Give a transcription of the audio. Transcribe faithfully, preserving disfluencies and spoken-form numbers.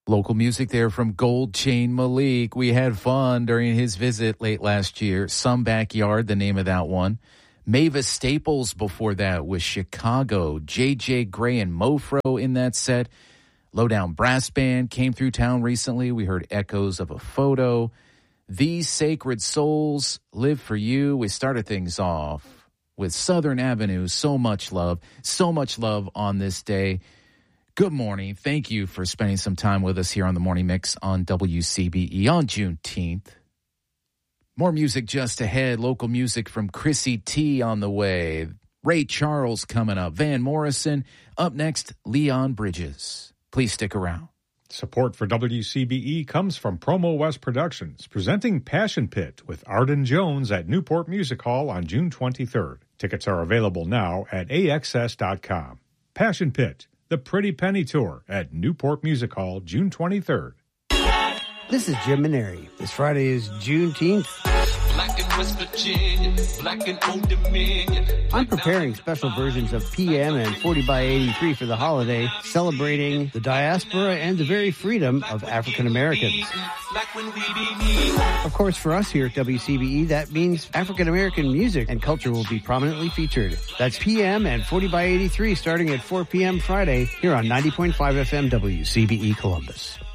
Local music there from Gold Chain Malik. We had fun during his visit late last year. Some Backyard, the name of that one. Mavis Staples before that was Chicago. J J Gray and Mofro in that set. Lowdown Brass Band came through town recently. We heard Echoes of a Photo. These Sacred Souls, Live for You. We started things off with Southern Avenue, So Much Love. So much love on this day. Good morning. Thank you for spending some time with us here on the Morning Mix on W C B E on Juneteenth. More music just ahead. Local music from Chrissy T on the way. Ray Charles coming up. Van Morrison. Up next, Leon Bridges. Please stick around. Support for W C B E comes from Promo West Productions, presenting Passion Pit with Arden Jones at Newport Music Hall on June twenty-third. Tickets are available now at A X S dot com. Passion Pit, the Pretty Penny Tour at Newport Music Hall, June twenty-third. This is Jim Maneri. This Friday is Juneteenth. Black in West Virginia, black in Old Dominion. I'm preparing special versions of P M and forty by eighty-three for the holiday, celebrating the diaspora and the very freedom of African Americans. Of course, for us here at W C B E, that means African American music and culture will be prominently featured. That's P M and forty by eighty-three starting at four p.m. Friday here on ninety point five F M W C B E Columbus.